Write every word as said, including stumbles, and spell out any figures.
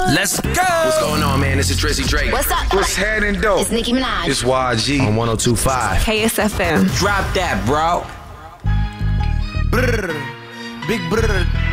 Let's go. What's going on, man? This is Drizzy Drake. What's up? What's happening, though? It's Nicki Minaj. It's Y G on one oh two point five. K S F M. Drop that, bro. Brr. Big brr.